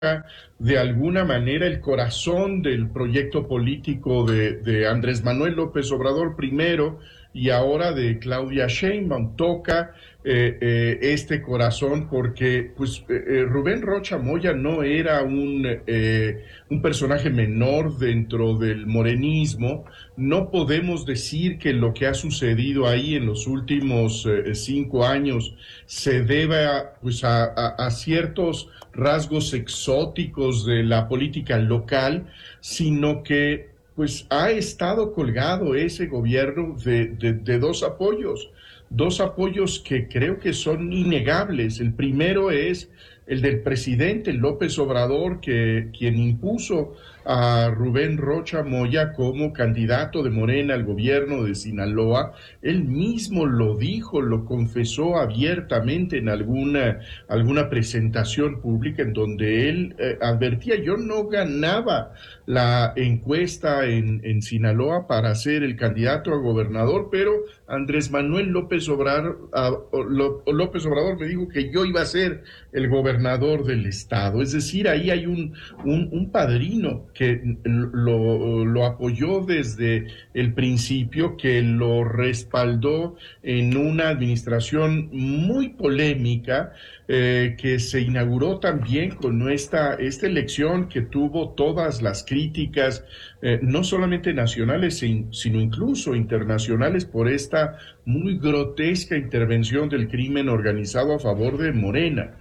de alguna manera el corazón del proyecto político de Andrés Manuel López Obrador primero y ahora de Claudia Sheinbaum. Toca este corazón porque pues Rubén Rocha Moya no era un personaje menor dentro del morenismo. No podemos decir que lo que ha sucedido ahí en los últimos 5 años se deba pues a ciertos rasgos exóticos de la política local, sino que pues ha estado colgado ese gobierno de dos apoyos que creo que son innegables. El primero es el del presidente López Obrador, quien impuso a Rubén Rocha Moya como candidato de Morena al gobierno de Sinaloa. Él mismo lo dijo, lo confesó abiertamente en alguna presentación pública en donde él advertía: yo no ganaba la encuesta en Sinaloa para ser el candidato a gobernador, pero Andrés Manuel López Obrador me dijo que yo iba a ser el gobernador del estado. Es decir, ahí hay un padrino que lo apoyó desde el principio, que lo respaldó en una administración muy polémica, que se inauguró también con esta elección que tuvo todas las críticas, no solamente nacionales, sino incluso internacionales, por esta muy grotesca intervención del crimen organizado a favor de Morena.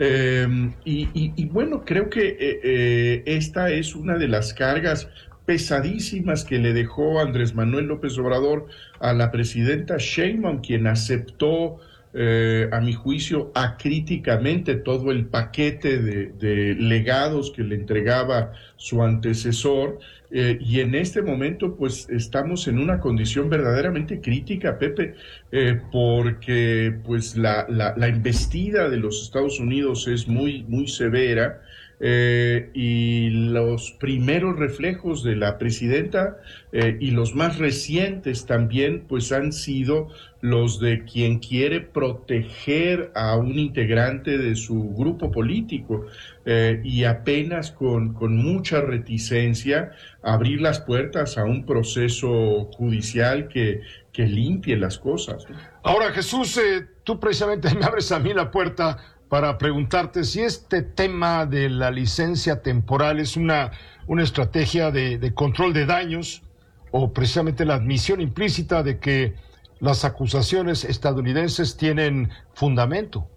Y bueno, creo que esta es una de las cargas pesadísimas que le dejó Andrés Manuel López Obrador a la presidenta Sheinbaum, quien aceptó, a mi juicio, acríticamente todo el paquete de legados que le entregaba su antecesor. Y en este momento pues estamos en una condición verdaderamente crítica, Pepe, porque pues la embestida de los Estados Unidos es muy severa, y los primeros reflejos de la presidenta, y los más recientes también, pues han sido los de quien quiere proteger a un integrante de su grupo político, y apenas con mucha reticencia abrir las puertas a un proceso judicial que limpie las cosas, ¿no? Ahora, Jesús, tú precisamente me abres a mí la puerta para preguntarte si este tema de la licencia temporal es una estrategia de control de daños, o precisamente la admisión implícita de que las acusaciones estadounidenses tienen fundamento.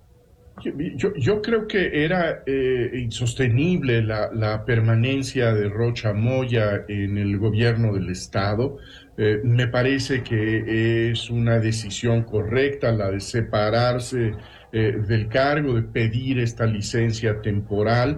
Yo creo que era insostenible la permanencia de Rocha Moya en el gobierno del estado. Me parece que es una decisión correcta la de separarse del cargo, de pedir esta licencia temporal,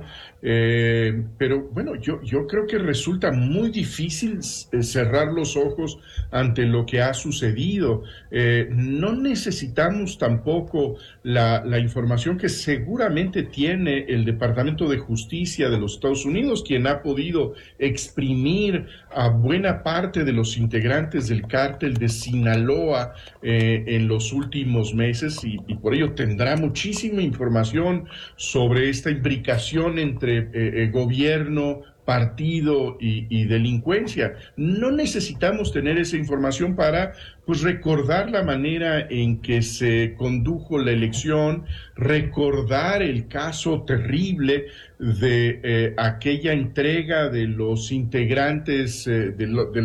pero bueno, yo creo que resulta muy difícil cerrar los ojos ante lo que ha sucedido. No necesitamos tampoco la información que seguramente tiene el Departamento de Justicia de los Estados Unidos, quien ha podido exprimir a buena parte de los integrantes del cártel de Sinaloa en los últimos meses, y por ello tendrá muchísima información sobre esta imbricación entre gobierno, partido y delincuencia. No necesitamos tener esa información para pues recordar la manera en que se condujo la elección, recordar el caso terrible de aquella entrega de los integrantes de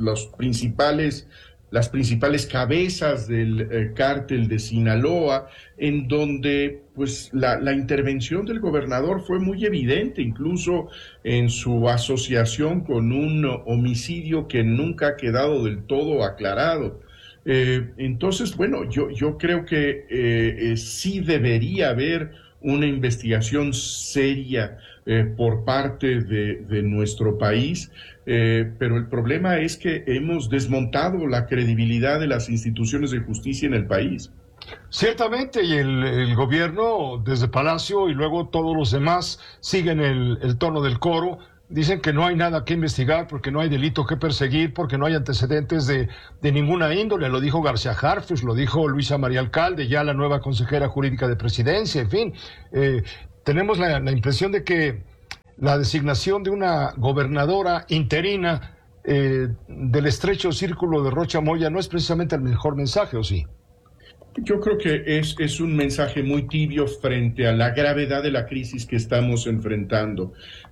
las principales cabezas del cártel de Sinaloa, en donde pues la intervención del gobernador fue muy evidente, incluso en su asociación con un homicidio que nunca ha quedado del todo aclarado. Entonces, bueno, yo creo que sí debería haber una investigación seria por parte de nuestro país, pero el problema es que hemos desmontado la credibilidad de las instituciones de justicia en el país. Ciertamente, y el gobierno desde Palacio y luego todos los demás siguen el tono del coro. Dicen que no hay nada que investigar porque no hay delito que perseguir, porque no hay antecedentes de ninguna índole. Lo dijo García Harfuch, lo dijo Luisa María Alcalde, ya la nueva consejera jurídica de Presidencia, en fin. Tenemos la impresión de que la designación de una gobernadora interina del estrecho círculo de Rocha Moya no es precisamente el mejor mensaje, ¿o sí? Yo creo que es un mensaje muy tibio frente a la gravedad de la crisis que estamos enfrentando.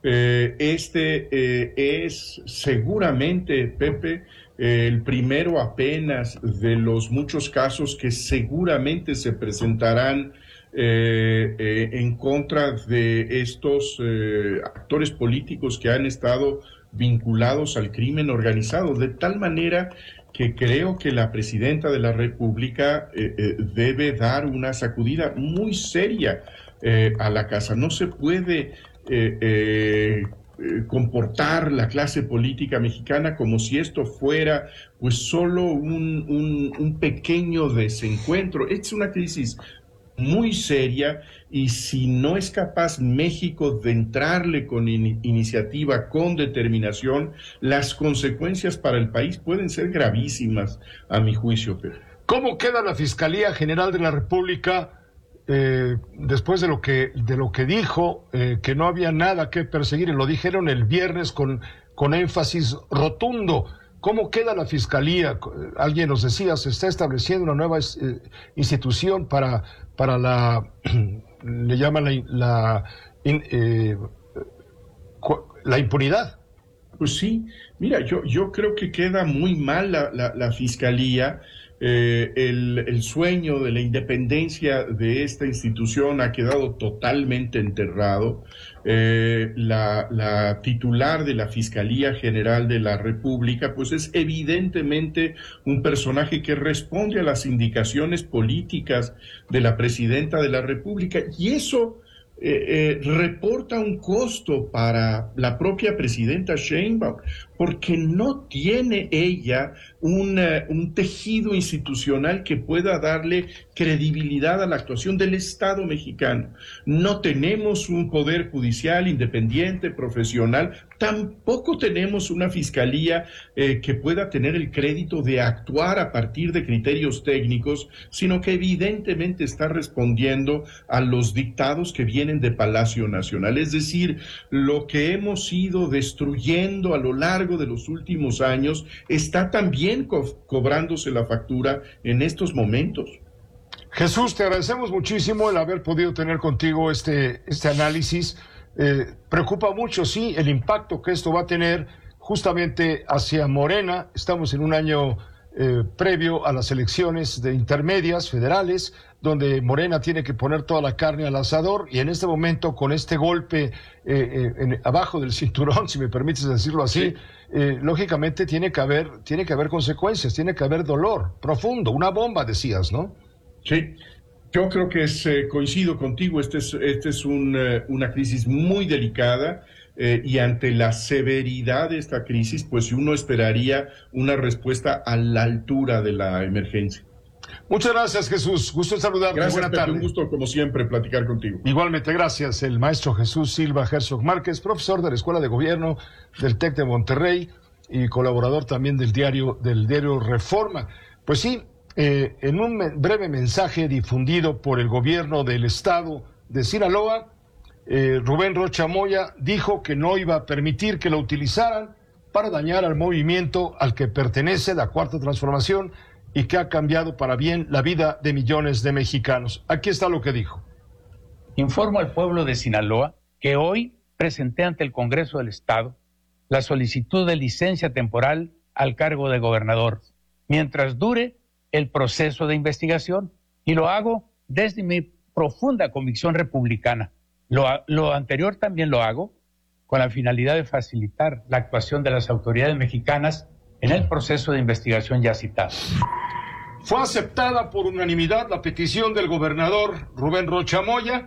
Es seguramente, Pepe, el primero apenas de los muchos casos que seguramente se presentarán en contra de estos actores políticos que han estado vinculados al crimen organizado, de tal manera que creo que la presidenta de la República debe dar una sacudida muy seria a la casa. No se puede comportar la clase política mexicana como si esto fuera pues solo un pequeño desencuentro. Es una crisis muy seria, y si no es capaz México de entrarle con iniciativa, con determinación, las consecuencias para el país pueden ser gravísimas, a mi juicio, Pedro. ¿Cómo queda la Fiscalía General de la República después de lo que dijo, que no había nada que perseguir? Y lo dijeron el viernes con énfasis rotundo. ¿Cómo queda la Fiscalía? Alguien nos decía, se está estableciendo una nueva institución para le llaman la impunidad. Pues sí, mira, yo creo que queda muy mal la Fiscalía. El sueño de la independencia de esta institución ha quedado totalmente enterrado. La titular de la Fiscalía General de la República, pues es evidentemente un personaje que responde a las indicaciones políticas de la presidenta de la República, y eso reporta un costo para la propia presidenta Sheinbaum, porque no tiene ella un tejido institucional que pueda darle credibilidad a la actuación del Estado mexicano. No tenemos un poder judicial independiente, profesional, tampoco tenemos una fiscalía que pueda tener el crédito de actuar a partir de criterios técnicos, sino que evidentemente está respondiendo a los dictados que vienen de Palacio Nacional. Es decir, lo que hemos ido destruyendo a lo largo de los últimos años está también cobrándose la factura en estos momentos. Jesús, te agradecemos muchísimo el haber podido tener contigo este análisis. Preocupa mucho, sí, el impacto que esto va a tener justamente hacia Morena. Estamos en un año previo a las elecciones de intermedias federales, donde Morena tiene que poner toda la carne al asador, y en este momento, con este golpe abajo del cinturón, si me permites decirlo así, sí. Lógicamente tiene que haber consecuencias, tiene que haber dolor profundo, una bomba, decías, ¿no? Sí, yo creo que coincido contigo, esta es una crisis muy delicada, y ante la severidad de esta crisis, pues uno esperaría una respuesta a la altura de la emergencia. Muchas gracias, Jesús. Gusto en saludarte. Gracias, buena tarde. Un gusto, como siempre, platicar contigo. Igualmente, gracias. El maestro Jesús Silva Herzog Márquez, profesor de la Escuela de Gobierno del TEC de Monterrey y colaborador también del diario Reforma. Pues sí, en un breve mensaje difundido por el gobierno del estado de Sinaloa, Rubén Rocha Moya dijo que no iba a permitir que lo utilizaran para dañar al movimiento al que pertenece la Cuarta Transformación y que ha cambiado para bien la vida de millones de mexicanos. Aquí está lo que dijo. Informo al pueblo de Sinaloa que hoy presenté ante el Congreso del Estado la solicitud de licencia temporal al cargo de gobernador, mientras dure el proceso de investigación, y lo hago desde mi profunda convicción republicana. Lo anterior también lo hago con la finalidad de facilitar la actuación de las autoridades mexicanas en el proceso de investigación ya citado. Fue aceptada por unanimidad la petición del gobernador Rubén Rocha Moya,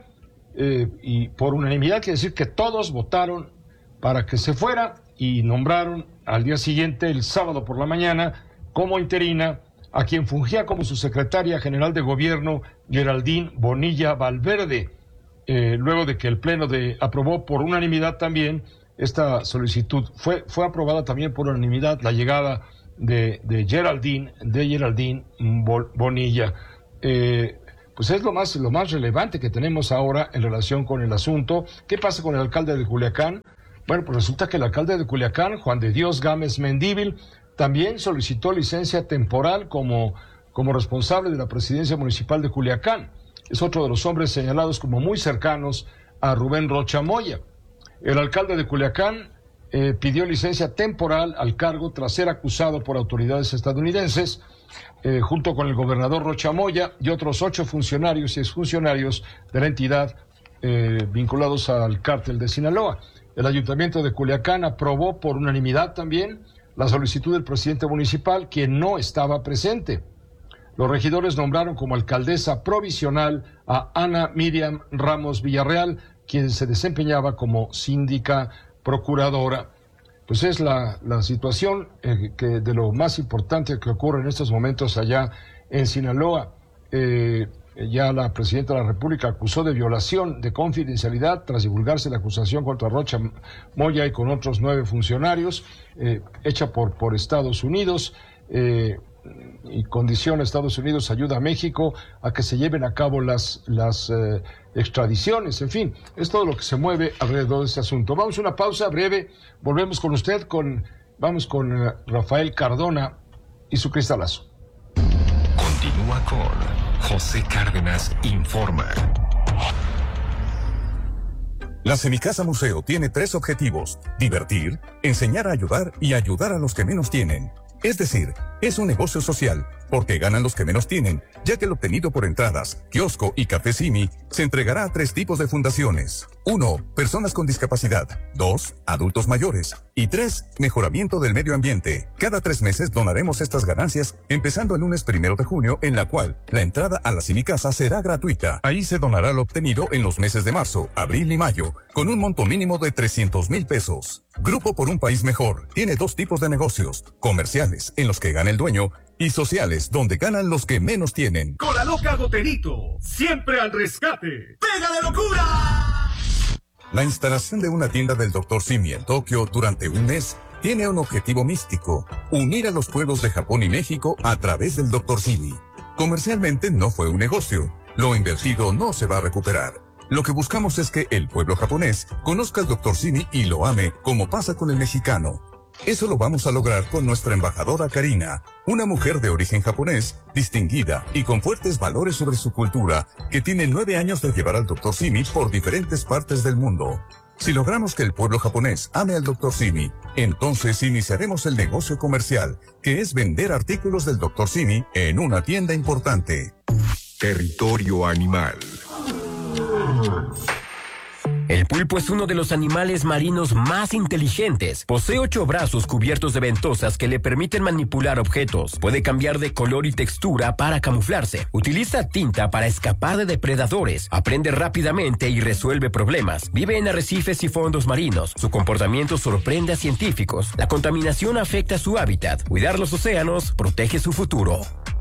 y por unanimidad quiere decir que todos votaron para que se fuera, y nombraron al día siguiente, el sábado por la mañana, como interina a quien fungía como su secretaria general de gobierno, Geraldine Bonilla Valverde, luego de que el Pleno aprobó por unanimidad también esta solicitud. Fue aprobada también por unanimidad la llegada de Geraldine Bonilla. pues es lo más relevante que tenemos ahora en relación con el asunto. ¿Qué pasa con el alcalde de Culiacán? Bueno, pues resulta que el alcalde de Culiacán, Juan de Dios Gámez Mendívil, también solicitó licencia temporal como responsable de la presidencia municipal de Culiacán. Es otro de los hombres señalados como muy cercanos a Rubén Rocha Moya. El alcalde de Culiacán pidió licencia temporal al cargo tras ser acusado por autoridades estadounidenses, junto con el gobernador Rocha Moya y otros 8 funcionarios y exfuncionarios de la entidad vinculados al cártel de Sinaloa. El ayuntamiento de Culiacán aprobó por unanimidad también la solicitud del presidente municipal, quien no estaba presente. Los regidores nombraron como alcaldesa provisional a Ana Miriam Ramos Villarreal, quien se desempeñaba como síndica procuradora. Pues es la situación que de lo más importante que ocurre en estos momentos allá en Sinaloa. Ya la presidenta de la República acusó de violación de confidencialidad tras divulgarse la acusación contra Rocha Moya y con otros 9 funcionarios, hecha por Estados Unidos, y condiciona a Estados Unidos ayuda a México a que se lleven a cabo las extradiciones. En fin, es todo lo que se mueve alrededor de este asunto. Vamos a una pausa breve, volvemos con usted, vamos con Rafael Cardona y su cristalazo. Continúa con José Cárdenas Informa. La Semicasa Museo tiene 3 objetivos: divertir, enseñar a ayudar y ayudar a los que menos tienen. Es decir, es un negocio social, porque ganan los que menos tienen, ya que el obtenido por entradas, kiosco y café Simi se entregará a 3 tipos de fundaciones. 1. Personas con discapacidad. 2. Adultos mayores. Y 3. Mejoramiento del medio ambiente. Cada 3 meses donaremos estas ganancias, empezando el lunes 1 de junio, en la cual la entrada a la Semicasa será gratuita. Ahí se donará lo obtenido en los meses de marzo, abril y mayo, con un monto mínimo de 300,000 pesos. Grupo por un País Mejor tiene 2 tipos de negocios: comerciales, en los que gana el dueño, y sociales, donde ganan los que menos tienen. Con la loca Goterito, siempre al rescate. ¡Pega de locura! La instalación de una tienda del Dr. Simi en Tokio durante un mes tiene un objetivo místico: unir a los pueblos de Japón y México a través del Dr. Simi. Comercialmente no fue un negocio. Lo invertido no se va a recuperar. Lo que buscamos es que el pueblo japonés conozca al Dr. Simi y lo ame, como pasa con el mexicano. Eso lo vamos a lograr con nuestra embajadora Karina, una mujer de origen japonés, distinguida y con fuertes valores sobre su cultura, que tiene 9 años de llevar al Dr. Simi por diferentes partes del mundo. Si logramos que el pueblo japonés ame al Dr. Simi, entonces iniciaremos el negocio comercial, que es vender artículos del Dr. Simi en una tienda importante. Territorio animal. El pulpo es uno de los animales marinos más inteligentes. Posee 8 brazos cubiertos de ventosas que le permiten manipular objetos. Puede cambiar de color y textura para camuflarse. Utiliza tinta para escapar de depredadores. Aprende rápidamente y resuelve problemas. Vive en arrecifes y fondos marinos. Su comportamiento sorprende a científicos. La contaminación afecta su hábitat. Cuidar los océanos protege su futuro.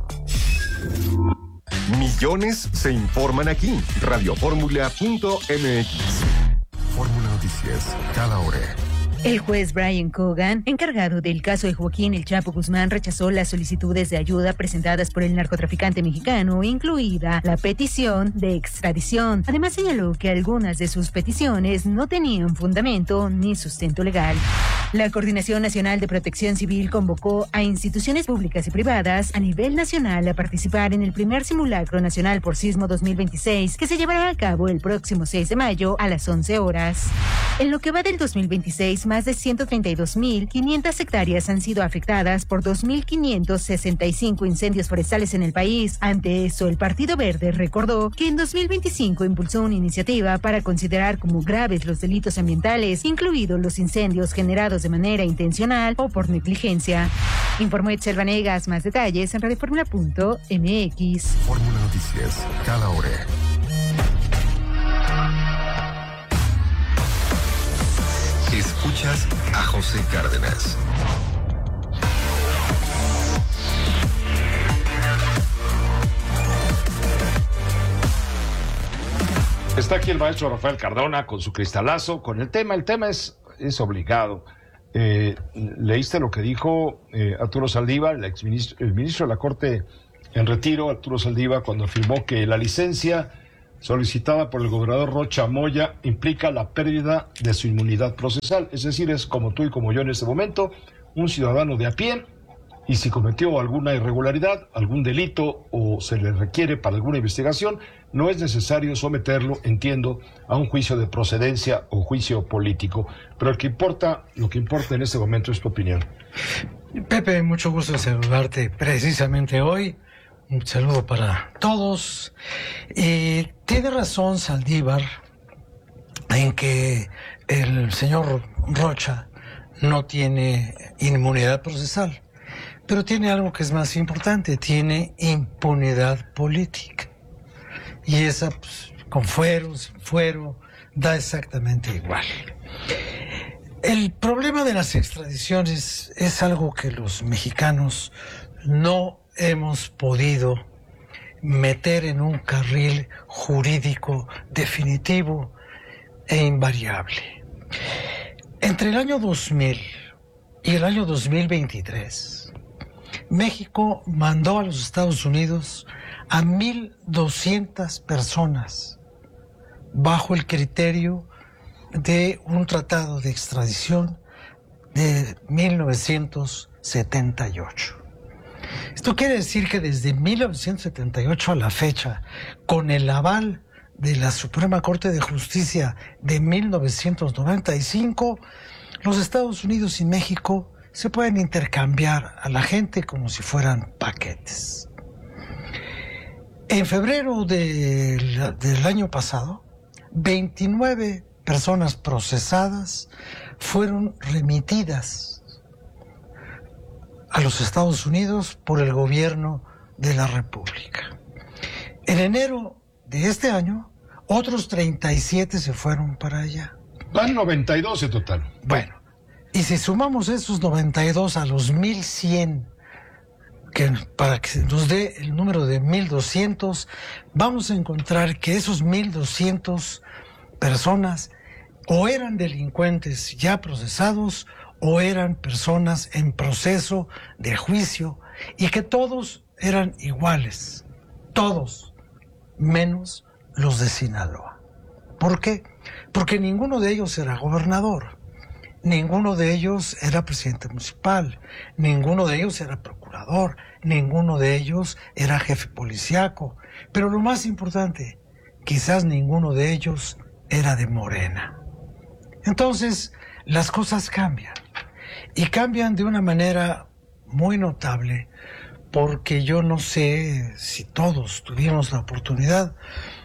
Millones se informan aquí. Radioformula.mx. Fórmula Noticias, cada hora. El juez Brian Cogan, encargado del caso de Joaquín El Chapo Guzmán, rechazó las solicitudes de ayuda presentadas por el narcotraficante mexicano, incluida la petición de extradición. Además, señaló que algunas de sus peticiones no tenían fundamento ni sustento legal. La Coordinación Nacional de Protección Civil convocó a instituciones públicas y privadas a nivel nacional a participar en el primer simulacro nacional por sismo 2026, que se llevará a cabo el próximo 6 de mayo a las 11 horas. En lo que va del 2026, más de 132.500 hectáreas han sido afectadas por 2.565 incendios forestales en el país. Ante eso, el Partido Verde recordó que en 2025 impulsó una iniciativa para considerar como graves los delitos ambientales, incluidos los incendios generados de manera intencional o por negligencia. Informó Etzel Vanegas. Más detalles en radioformula.mx. Fórmula Noticias, cada hora. Escuchas a José Cárdenas. Está aquí el maestro Rafael Cardona con su cristalazo, con el tema. El tema es obligado. ¿Leíste lo que dijo Arturo Saldívar, el ministro de la Corte en retiro, Arturo Saldívar, cuando afirmó que la licencia solicitada por el gobernador Rocha Moya implica la pérdida de su inmunidad procesal. Es decir, es como tú y como yo en este momento, un ciudadano de a pie, y si cometió alguna irregularidad, algún delito o se le requiere para alguna investigación, no es necesario someterlo, entiendo, a un juicio de procedencia o juicio político. Pero lo que importa en este momento es tu opinión. Pepe, mucho gusto de saludarte precisamente hoy. Un saludo para todos. Tiene razón Saldívar en que el señor Rocha no tiene inmunidad procesal, pero tiene algo que es más importante, tiene impunidad política. Y esa, pues, con fuero, sin fuero, da exactamente igual. El problema de las extradiciones es algo que los mexicanos no hemos podido meter en un carril jurídico definitivo e invariable. Entre el año 2000 y el año 2023, México mandó a los Estados Unidos a 1,200 personas bajo el criterio de un tratado de extradición de 1978. Esto quiere decir que desde 1978 a la fecha, con el aval de la Suprema Corte de Justicia de 1995, los Estados Unidos y México se pueden intercambiar a la gente como si fueran paquetes. En febrero del año pasado, 29 personas procesadas fueron remitidas a los Estados Unidos por el gobierno de la República. En enero de este año, otros 37 se fueron para allá. Van 92 en total. Bueno, y si sumamos esos 92 a los 1,100, para que nos dé el número de 1,200, vamos a encontrar que esos 1,200 personas o eran delincuentes ya procesados o eran personas en proceso de juicio, y que todos eran iguales, todos, menos los de Sinaloa. ¿Por qué? Porque ninguno de ellos era gobernador, ninguno de ellos era presidente municipal, ninguno de ellos era procurador, ninguno de ellos era jefe policíaco, pero lo más importante, quizás ninguno de ellos era de Morena. Entonces, las cosas cambian, y cambian de una manera muy notable, porque yo no sé si todos tuvimos la oportunidad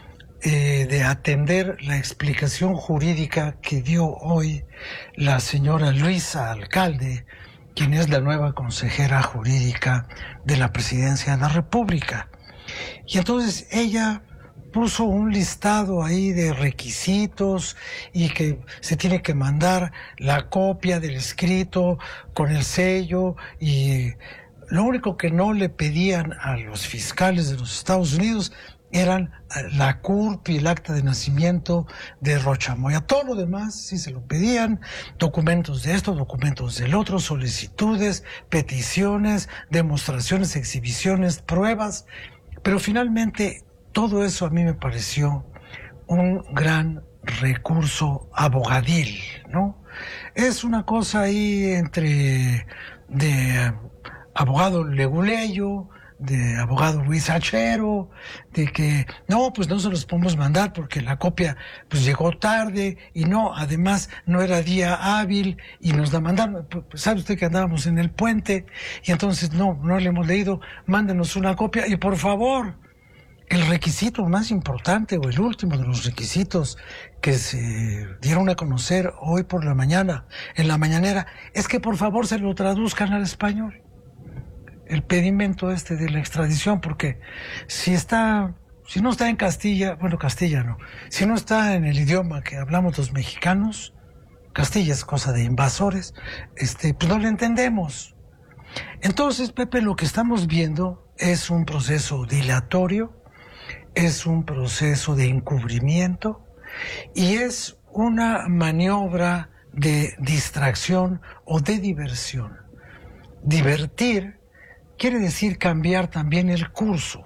de atender la explicación jurídica que dio hoy la señora Luisa Alcalde, quien es la nueva consejera jurídica de la Presidencia de la República. Y entonces ella puso un listado ahí de requisitos y que se tiene que mandar la copia del escrito con el sello, y lo único que no le pedían a los fiscales de los Estados Unidos eran la CURP y el acta de nacimiento de Rocha Moya. Todo lo demás sí se lo pedían, documentos de esto, documentos del otro, solicitudes, peticiones, demostraciones, exhibiciones, pruebas, pero finalmente todo eso a mí me pareció un gran recurso abogadil, ¿no? Es una cosa ahí entre de abogado leguleyo, de abogado huizachero, de que no, pues no se los podemos mandar porque la copia pues llegó tarde, y no, además no era día hábil y nos la mandaron, pues, sabe usted que andábamos en el puente y entonces no le hemos leído, mándenos una copia. Y por favor, el requisito más importante, o el último de los requisitos que se dieron a conocer hoy por la mañana, en la mañanera, es que por favor se lo traduzcan al español, el pedimento de la extradición, porque si no está en Castilla, bueno, Castilla no, si no está en el idioma que hablamos los mexicanos, Castilla es cosa de invasores, pues no lo entendemos. Entonces, Pepe, lo que estamos viendo es un proceso dilatorio, es un proceso de encubrimiento y es una maniobra de distracción o de diversión. Divertir quiere decir cambiar también el curso.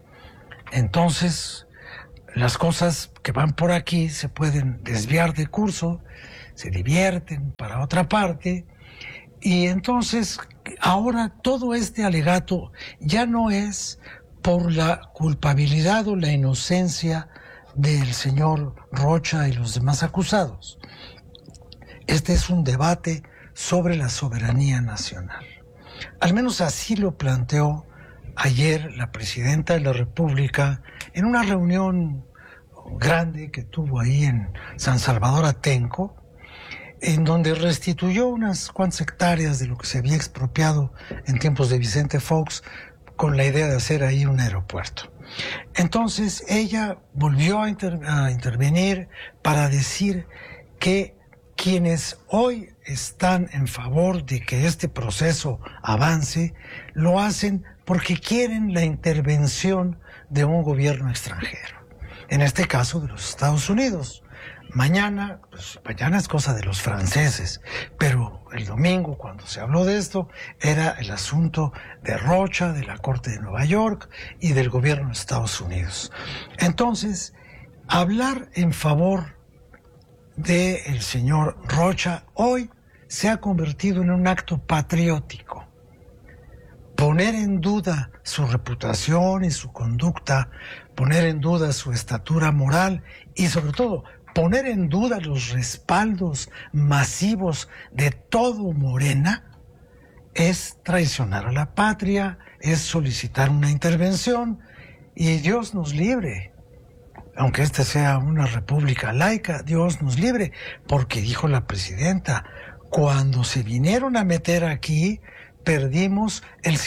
Entonces, las cosas que van por aquí se pueden desviar de curso, se divierten para otra parte, y entonces ahora todo este alegato ya no es por la culpabilidad o la inocencia del señor Rocha y los demás acusados. Este es un debate sobre la soberanía nacional. Al menos así lo planteó ayer la presidenta de la República en una reunión grande que tuvo ahí en San Salvador Atenco, en donde restituyó unas cuantas hectáreas de lo que se había expropiado en tiempos de Vicente Fox, con la idea de hacer ahí un aeropuerto. Entonces ella volvió a intervenir para decir que quienes hoy están en favor de que este proceso avance, lo hacen porque quieren la intervención de un gobierno extranjero, en este caso de los Estados Unidos. Mañana es cosa de los franceses, pero el domingo, cuando se habló de esto, era el asunto de Rocha, de la Corte de Nueva York y del gobierno de Estados Unidos. Entonces, hablar en favor del señor Rocha hoy se ha convertido en un acto patriótico. Poner en duda su reputación y su conducta, poner en duda su estatura moral y sobre todo poner en duda los respaldos masivos de todo Morena, es traicionar a la patria, es solicitar una intervención, y Dios nos libre. Aunque esta sea una república laica, Dios nos libre, porque dijo la presidenta, cuando se vinieron a meter aquí, perdimos el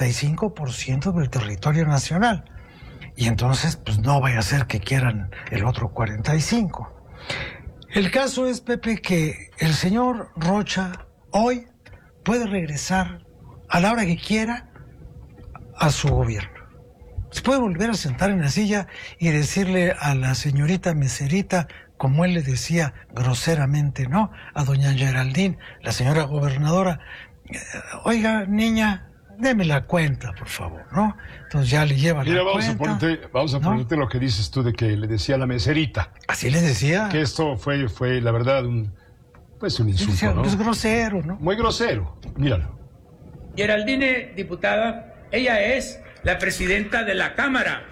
55% del territorio nacional. Y entonces, pues no vaya a ser que quieran el otro 45%. El caso es, Pepe, que el señor Rocha hoy puede regresar a la hora que quiera a su gobierno. Se puede volver a sentar en la silla y decirle a la señorita meserita, como él le decía groseramente, ¿no?, a doña Geraldine, la señora gobernadora, oiga, niña, deme la cuenta, por favor, ¿no? Entonces ya le lleva la cuenta. Vamos a ponerte lo que dices tú de que le decía a la meserita. Así le decía. Que esto fue la verdad, un insulto, decía, ¿no? Es grosero, ¿no? Muy grosero, míralo. Geraldine, diputada, ella es la presidenta de la Cámara.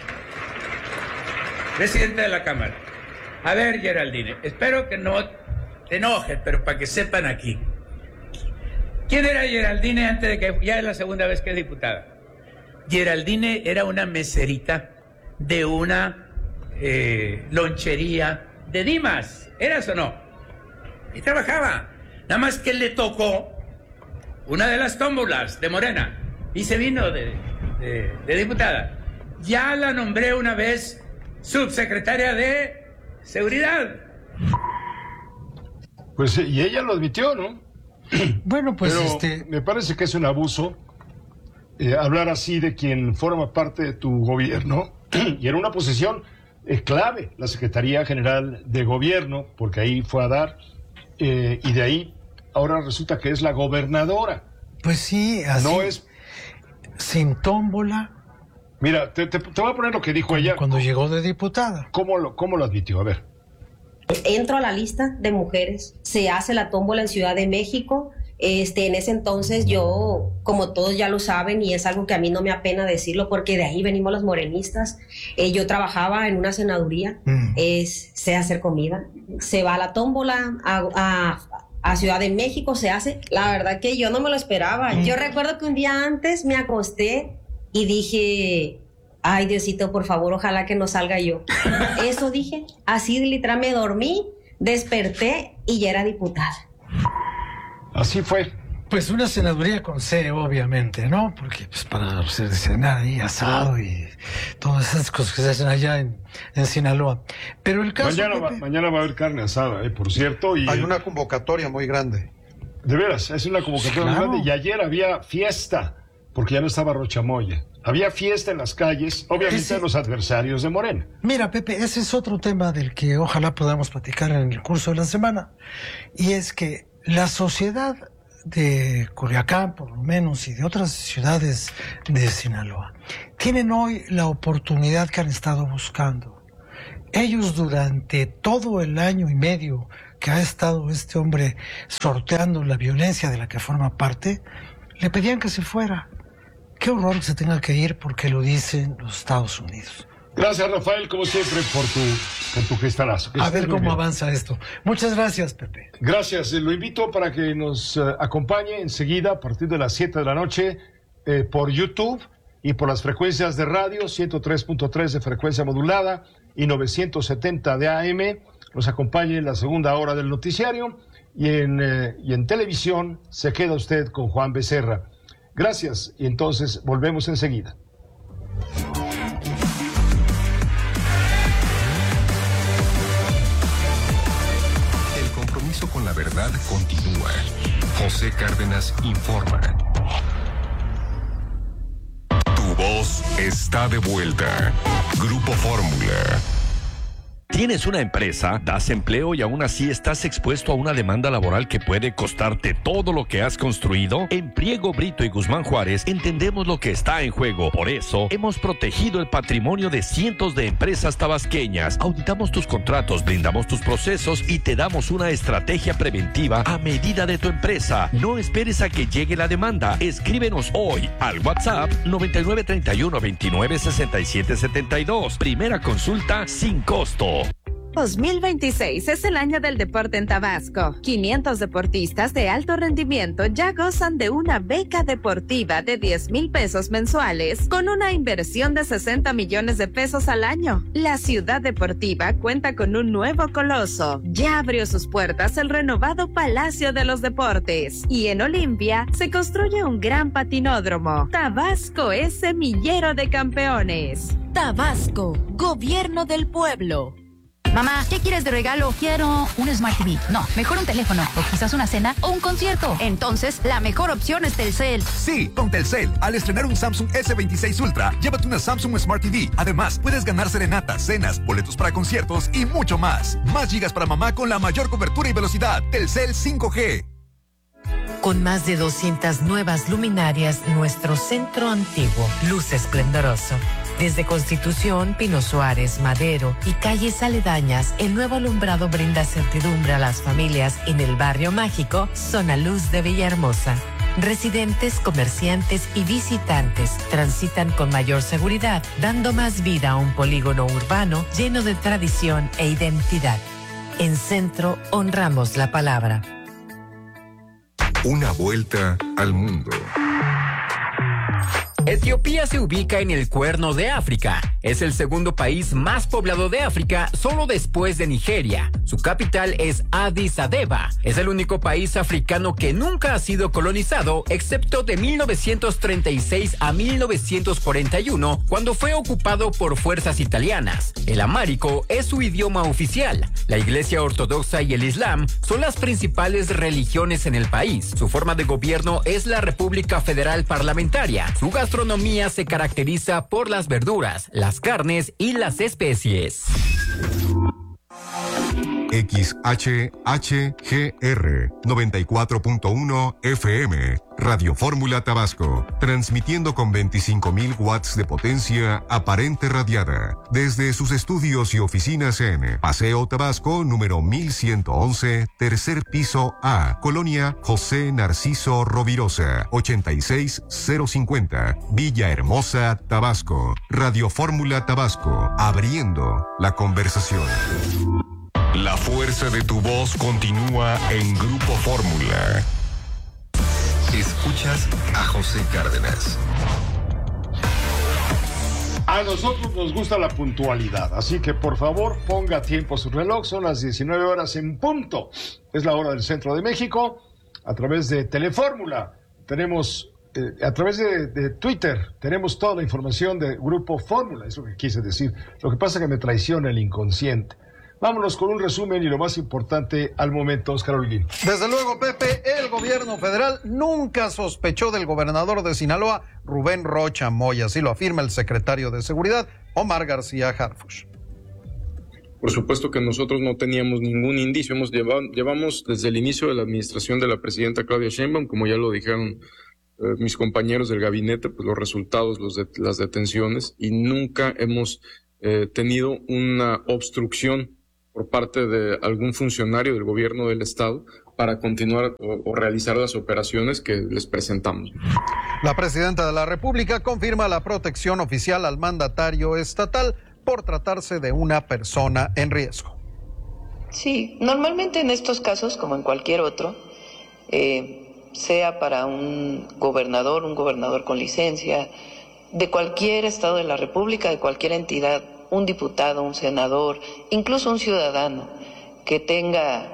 Presidenta de la Cámara. A ver, Geraldine, espero que no te enojes, pero para que sepan aquí. ¿Quién era Geraldine antes de que ya es la segunda vez que es diputada? Geraldine era una meserita de una lonchería de Dimas. ¿Eras o no? Y trabajaba. Nada más que le tocó una de las tómbolas de Morena y se vino de diputada. Ya la nombré una vez subsecretaria de Seguridad. Pues y ella lo admitió, ¿no? Bueno, pues pero me parece que es un abuso hablar así de quien forma parte de tu gobierno y en una posición clave, la Secretaría General de Gobierno, porque ahí fue a dar, y de ahí ahora resulta que es la gobernadora. Pues sí, así. No es sin tómbola. Mira, te voy a poner lo que dijo ella. Cuando llegó de diputada. ¿Cómo lo admitió? A ver. Entro a la lista de mujeres, se hace la tómbola en Ciudad de México. En ese entonces yo, como todos ya lo saben, y es algo que a mí no me apena decirlo, porque de ahí venimos los morenistas, yo trabajaba en una senaduría, sé hacer comida, se va a la tómbola a Ciudad de México, se hace. La verdad que yo no me lo esperaba. Yo recuerdo que un día antes me acosté y dije, ay, Diosito, por favor, ojalá que no salga yo. Eso dije, así literal me dormí, desperté y ya era diputada. Así fue. Pues una senaduría con C, obviamente, ¿no? Porque pues para cenar ahí asado y todas esas cosas que se hacen allá en Sinaloa. Pero el caso... Mañana va a haber carne asada, por cierto. Y hay una convocatoria muy grande. De veras, es una convocatoria muy grande. Y ayer había fiesta, porque ya no estaba Rocha Moya. Había fiesta en las calles, obviamente de los adversarios de Morena. Mira, Pepe, ese es otro tema del que ojalá podamos platicar en el curso de la semana. Y es que la sociedad de Culiacán, por lo menos, y de otras ciudades de Sinaloa, tienen hoy la oportunidad que han estado buscando. Ellos durante todo el año y medio que ha estado este hombre sorteando la violencia de la que forma parte, le pedían que se fuera. Qué horror que se tenga que ir porque lo dicen los Estados Unidos. Gracias, Rafael, como siempre, por tu gestarazo. A ver cómo avanza esto. Muchas gracias, Pepe. Gracias. Lo invito para que nos acompañe enseguida, a partir de las 7 de la noche, por YouTube y por las frecuencias de radio, 103.3 de frecuencia modulada y 970 de AM. Nos acompañe en la segunda hora del noticiario y en televisión se queda usted con Juan Becerra. Gracias, y entonces volvemos enseguida. El compromiso con la verdad continúa. José Cárdenas informa. Tu voz está de vuelta. Grupo Fórmula. ¿Tienes una empresa, das empleo y aún así estás expuesto a una demanda laboral que puede costarte todo lo que has construido? En Priego, Brito y Guzmán Juárez entendemos lo que está en juego. Por eso, hemos protegido el patrimonio de cientos de empresas tabasqueñas. Auditamos tus contratos, blindamos tus procesos y te damos una estrategia preventiva a medida de tu empresa. No esperes a que llegue la demanda. Escríbenos hoy al WhatsApp 9931-296772. Primera consulta sin costo. 2026 es el año del deporte en Tabasco. 500 deportistas de alto rendimiento ya gozan de una beca deportiva de 10,000 pesos mensuales con una inversión de 60 millones de pesos al año. La ciudad deportiva cuenta con un nuevo coloso. Ya abrió sus puertas el renovado Palacio de los Deportes y en Olimpia se construye un gran patinódromo. Tabasco es semillero de campeones. Tabasco, gobierno del pueblo. Mamá, ¿qué quieres de regalo? Quiero un Smart TV. No, mejor un teléfono, o quizás una cena, o un concierto. Entonces, la mejor opción es Telcel. Sí, con Telcel, al estrenar un Samsung S26 Ultra, llévate una Samsung Smart TV. Además, puedes ganar serenatas, cenas, boletos para conciertos y mucho más. Más gigas para mamá con la mayor cobertura y velocidad. Telcel 5G. Con más de 200 nuevas luminarias, nuestro centro antiguo luce esplendoroso. Desde Constitución, Pino Suárez, Madero y calles aledañas, el nuevo alumbrado brinda certidumbre a las familias en el barrio mágico Zona Luz de Villahermosa. Residentes, comerciantes y visitantes transitan con mayor seguridad, dando más vida a un polígono urbano lleno de tradición e identidad. En Centro honramos la palabra. Una vuelta al mundo. Etiopía se ubica en el Cuerno de África. Es el segundo país más poblado de África, solo después de Nigeria. Su capital es Addis Abeba. Es el único país africano que nunca ha sido colonizado, excepto de 1936 a 1941, cuando fue ocupado por fuerzas italianas. El amárico es su idioma oficial. La Iglesia Ortodoxa y el Islam son las principales religiones en el país. Su forma de gobierno es la República Federal Parlamentaria. Su gastronomía se caracteriza por las verduras, las carnes y las especies. XHHGR 94.1 FM, Radio Fórmula Tabasco, transmitiendo con 25,000 watts de potencia aparente radiada, desde sus estudios y oficinas en Paseo Tabasco, número 1111, tercer piso A, Colonia José Narciso Rovirosa, 86050, Villahermosa, Tabasco. Radio Fórmula Tabasco, abriendo la conversación. La fuerza de tu voz continúa en Grupo Fórmula. Escuchas a José Cárdenas. A nosotros nos gusta la puntualidad, así que por favor ponga a tiempo su reloj. Son las 19 horas en punto. Es la hora del centro de México. A través de Telefórmula tenemos, a través de Twitter tenemos toda la información de Grupo Fórmula. Es lo que quise decir. Lo que pasa es que me traiciona el inconsciente. Vámonos con un resumen y lo más importante al momento, Oscar Olguín. Desde luego, Pepe, el gobierno federal nunca sospechó del gobernador de Sinaloa, Rubén Rocha Moya. Así lo afirma el secretario de Seguridad, Omar García Harfuch. Por supuesto que nosotros no teníamos ningún indicio. Llevamos desde el inicio de la administración de la presidenta Claudia Sheinbaum, como ya lo dijeron mis compañeros del gabinete, pues los resultados, las detenciones, y nunca hemos tenido una obstrucción por parte de algún funcionario del gobierno del Estado para continuar o realizar las operaciones que les presentamos. La presidenta de la República confirma la protección oficial al mandatario estatal por tratarse de una persona en riesgo. Sí, normalmente en estos casos, como en cualquier otro, sea para un gobernador con licencia, de cualquier estado de la República, de cualquier entidad, un diputado, un senador, incluso un ciudadano que tenga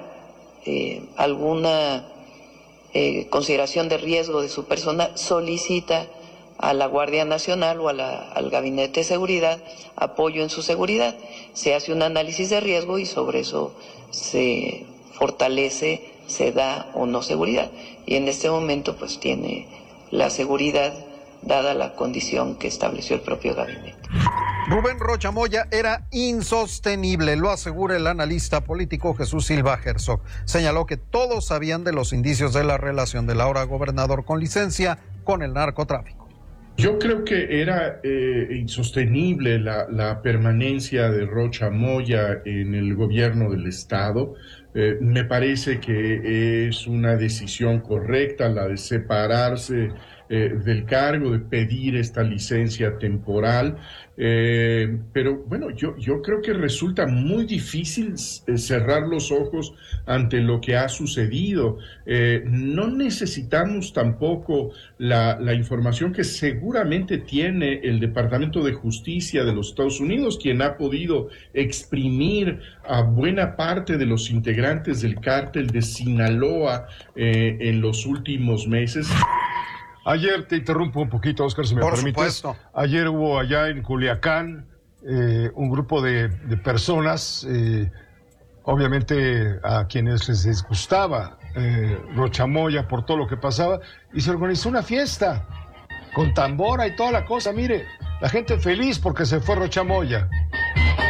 alguna consideración de riesgo de su persona, solicita a la Guardia Nacional o al Gabinete de Seguridad apoyo en su seguridad. Se hace un análisis de riesgo y sobre eso se fortalece, se da o no seguridad. Y en este momento pues tiene la seguridad dada la condición que estableció el propio gabinete. Rubén Rocha Moya era insostenible, lo asegura el analista político Jesús Silva Herzog. Señaló que todos sabían de los indicios de la relación del ahora gobernador con licencia con el narcotráfico. Yo creo que era insostenible la permanencia de Rocha Moya en el gobierno del Estado. Me parece que es una decisión correcta la de separarse del cargo, de pedir esta licencia temporal. Pero bueno, yo creo que resulta muy difícil cerrar los ojos ante lo que ha sucedido. No necesitamos tampoco la información que seguramente tiene el Departamento de Justicia de los Estados Unidos, quien ha podido exprimir a buena parte de los integrantes del cártel de Sinaloa en los últimos meses. Ayer, te interrumpo un poquito, Oscar, si me permites. Por supuesto. Ayer hubo allá en Culiacán un grupo de personas, obviamente a quienes les disgustaba Rocha Moya por todo lo que pasaba, y se organizó una fiesta con tambora y toda la cosa. Mire, la gente feliz porque se fue Rocha Moya.